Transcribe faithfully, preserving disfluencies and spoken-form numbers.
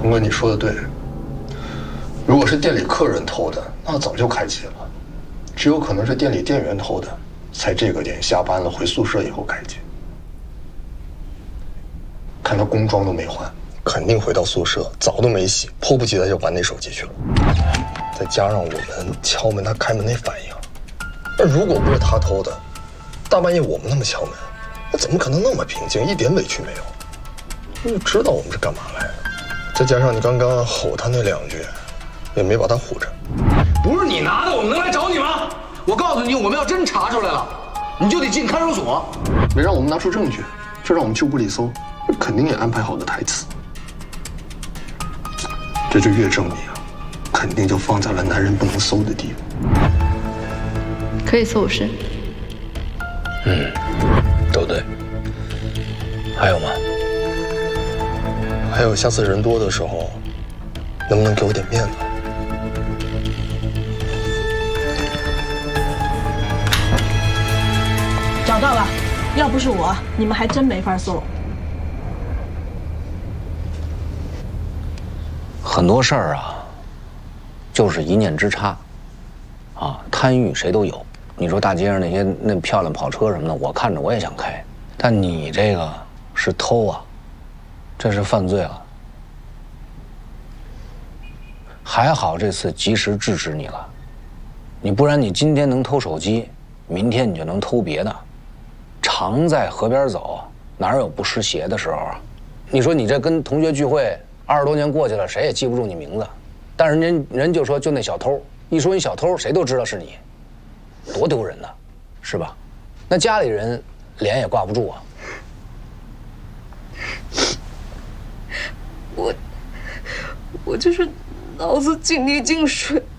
红哥，你说的对。如果是店里客人偷的，那早就开机了。只有可能是店里店员偷的，才这个点下班了回宿舍以后开机。看他工装都没换，肯定回到宿舍澡都没洗，迫不及待就玩那手机去了。再加上我们敲门，他开门那反应，那如果不是他偷的，大半夜我们那么敲门，那怎么可能那么平静，一点委屈没有？他就知道我们是干嘛来的。再加上你刚刚吼他那两句，也没把他唬着。 不是你拿的，我们能来找你吗？我告诉你，我们要真查出来了，你就得进看守所。 没让我们拿出证据，就让我们去屋里搜，肯定也安排好的台词。这就越证明啊，肯定就放在了男人不能搜的地方。 可以搜我身。 嗯，都对。还有吗？ 还有下次人多的时候，能不能给我点面子？ 找到了，要不是我，你们还真没法搜。 很多事儿啊，就是一念之差，啊，贪欲谁都有。你说大街上那些那漂亮跑车什么的，我看着我也想开，但你这个是偷啊，这是犯罪了。还好这次及时制止你了，你不然你今天能偷手机，明天你就能偷别的。常在河边走，哪有不湿鞋的时候啊？你说你这跟同学聚会二十多年过去了，谁也记不住你名字，但是人人就说就那小偷，一说你小偷，谁都知道是你，多丢人呢，是吧？那家里人脸也挂不住啊。 我我就是脑子进泥进水，